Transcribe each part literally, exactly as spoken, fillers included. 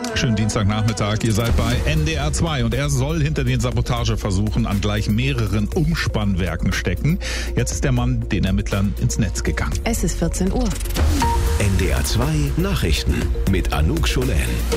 Schönen Dienstagnachmittag, ihr seid bei N D R zwei und er soll hinter den Sabotageversuchen an gleich mehreren Umspannwerken stecken. Jetzt ist der Mann den Ermittlern ins Netz gegangen. Es ist vierzehn Uhr. N D R zwei Nachrichten mit Anouk Scholen.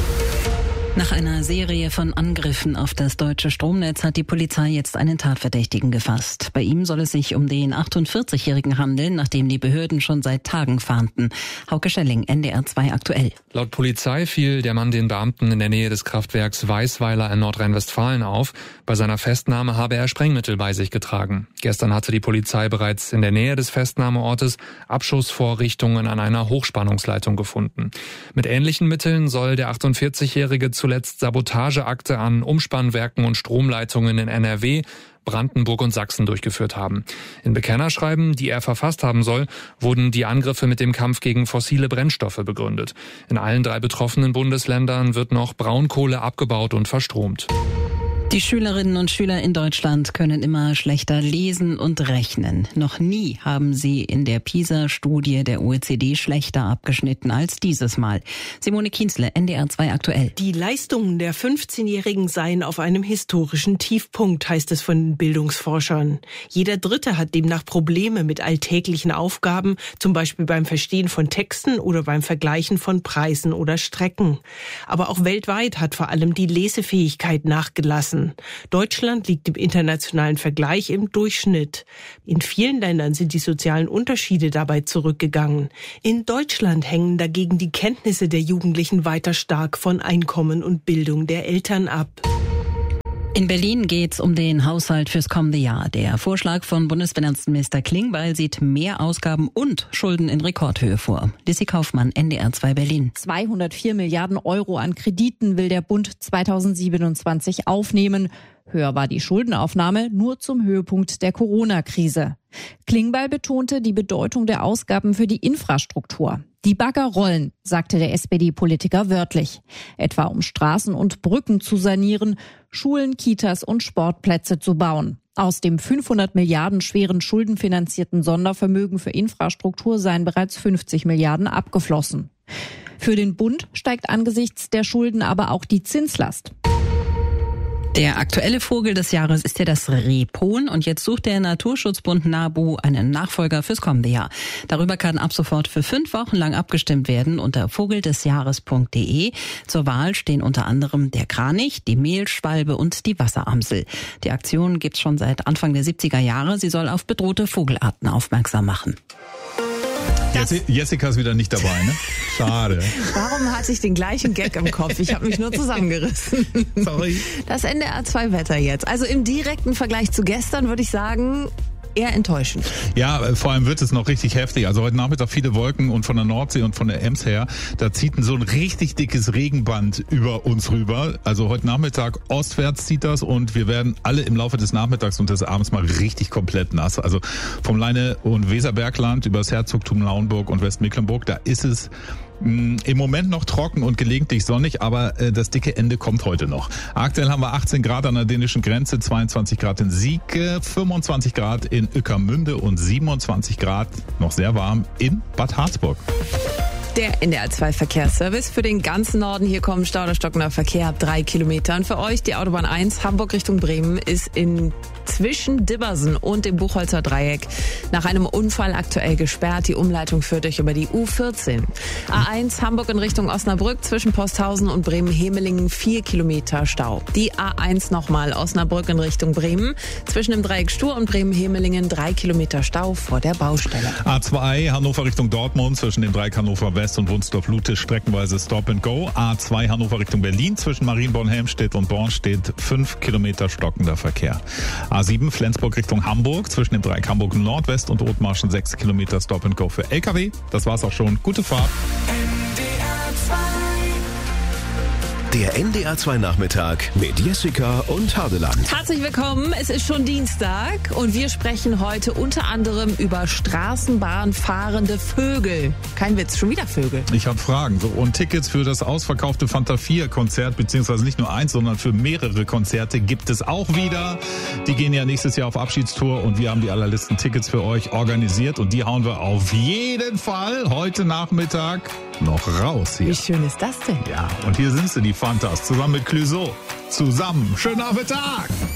Nach einer Serie von Angriffen auf das deutsche Stromnetz hat die Polizei jetzt einen Tatverdächtigen gefasst. Bei ihm soll es sich um den achtundvierzigjährigen handeln, nachdem die Behörden schon seit Tagen fahnden. Hauke Schelling, N D R zwei aktuell. Laut Polizei fiel der Mann den Beamten in der Nähe des Kraftwerks Weißweiler in Nordrhein-Westfalen auf. Bei seiner Festnahme habe er Sprengmittel bei sich getragen. Gestern hatte die Polizei bereits in der Nähe des Festnahmeortes Abschussvorrichtungen an einer Hochspannungsleitung gefunden. Mit ähnlichen Mitteln soll der achtundvierzigjährige zuletzt Sabotageakte an Umspannwerken und Stromleitungen in N R W, Brandenburg und Sachsen durchgeführt haben. In Bekennerschreiben, die er verfasst haben soll, wurden die Angriffe mit dem Kampf gegen fossile Brennstoffe begründet. In allen drei betroffenen Bundesländern wird noch Braunkohle abgebaut und verstromt. Die Schülerinnen und Schüler in Deutschland können immer schlechter lesen und rechnen. Noch nie haben sie in der PISA-Studie der O E C D schlechter abgeschnitten als dieses Mal. Simone Kienzle, N D R zwei aktuell. Die Leistungen der fünfzehnjährigen seien auf einem historischen Tiefpunkt, heißt es von den Bildungsforschern. Jeder Dritte hat demnach Probleme mit alltäglichen Aufgaben, zum Beispiel beim Verstehen von Texten oder beim Vergleichen von Preisen oder Strecken. Aber auch weltweit hat vor allem die Lesefähigkeit nachgelassen. Deutschland liegt im internationalen Vergleich im Durchschnitt. In vielen Ländern sind die sozialen Unterschiede dabei zurückgegangen. In Deutschland hängen dagegen die Kenntnisse der Jugendlichen weiter stark von Einkommen und Bildung der Eltern ab. In Berlin geht's um den Haushalt fürs kommende Jahr. Der Vorschlag von Bundesfinanzminister Klingbeil sieht mehr Ausgaben und Schulden in Rekordhöhe vor. Lissy Kaufmann, N D R zwei Berlin. zweihundertvier Milliarden Euro an Krediten will der Bund zweitausendsiebenundzwanzig aufnehmen. Höher war die Schuldenaufnahme nur zum Höhepunkt der Corona-Krise. Klingbeil betonte die Bedeutung der Ausgaben für die Infrastruktur. Die Bagger rollen, sagte der S P D-Politiker wörtlich. Etwa um Straßen und Brücken zu sanieren, Schulen, Kitas und Sportplätze zu bauen. Aus dem fünfhundert Milliarden schweren schuldenfinanzierten Sondervermögen für Infrastruktur seien bereits fünfzig Milliarden abgeflossen. Für den Bund steigt angesichts der Schulden aber auch die Zinslast. Der aktuelle Vogel des Jahres ist ja das Rebhuhn und jetzt sucht der Naturschutzbund NABU einen Nachfolger fürs kommende Jahr. Darüber kann ab sofort für fünf Wochen lang abgestimmt werden unter vogeldesjahres punkt de. Zur Wahl stehen unter anderem der Kranich, die Mehlschwalbe und die Wasseramsel. Die Aktion gibt's schon seit Anfang der siebziger Jahre. Sie soll auf bedrohte Vogelarten aufmerksam machen. Jetzt, Jessica ist wieder nicht dabei, ne? Schade. Warum hatte ich den gleichen Gag im Kopf? Ich habe mich nur zusammengerissen. Sorry. Das N D R zwei Wetter jetzt. Also im direkten Vergleich zu gestern würde ich sagen, eher enttäuschend. Ja, vor allem wird es noch richtig heftig. Also heute Nachmittag viele Wolken und von der Nordsee und von der Ems her, da zieht so ein richtig dickes Regenband über uns rüber. Also heute Nachmittag ostwärts zieht das und wir werden alle im Laufe des Nachmittags und des Abends mal richtig komplett nass. Also vom Leine- und Weserbergland über das Herzogtum Lauenburg und Westmecklenburg, da ist es im Moment noch trocken und gelegentlich sonnig, aber äh, das dicke Ende kommt heute noch. Aktuell haben wir achtzehn Grad an der dänischen Grenze, zweiundzwanzig Grad in Sieke, fünfundzwanzig Grad in Ueckermünde und siebenundzwanzig Grad, noch sehr warm, in Bad Harzburg. Der N D R zwei Verkehrsservice für den ganzen Norden. Hier kommen Stau oder stockender Verkehr ab drei Kilometern. Für euch die Autobahn eins, Hamburg Richtung Bremen, ist in zwischen Dibbersen und dem Buchholzer Dreieck nach einem Unfall aktuell gesperrt. Die Umleitung führt euch über die U vierzehn. A eins, Hamburg in Richtung Osnabrück, zwischen Posthausen und Bremen-Hemelingen, vier Kilometer Stau. Die A eins nochmal, Osnabrück in Richtung Bremen, zwischen dem Dreieck Stur und Bremen-Hemelingen, drei Kilometer Stau vor der Baustelle. A zwei, Hannover Richtung Dortmund, zwischen dem Dreieck Hannover West und Wunsdorf-Lute streckenweise Stop and Go. A zwei Hannover Richtung Berlin, zwischen Marienborn-Helmstedt und Born steht fünf Kilometer stockender Verkehr. A sieben Flensburg Richtung Hamburg, zwischen dem Dreieck Hamburg Nordwest und Othmarschen sechs Kilometer Stop and Go für L K W. Das war's auch schon. Gute Fahrt. Der N D R zwei Nachmittag mit Jessica und Hadeland. Herzlich willkommen, es ist schon Dienstag und wir sprechen heute unter anderem über straßenbahnfahrende Vögel. Kein Witz, schon wieder Vögel. Ich habe Fragen. So, und Tickets für das ausverkaufte Fanta vier Konzert, beziehungsweise nicht nur eins, sondern für mehrere Konzerte gibt es auch wieder. Die gehen ja nächstes Jahr auf Abschiedstour und wir haben die allerletzten Tickets für euch organisiert und die hauen wir auf jeden Fall heute Nachmittag noch raus hier. Wie schön ist das denn? Ja, und hier sind sie, die Fantas, zusammen mit Clouseau. Zusammen. Schönen Nachmittag!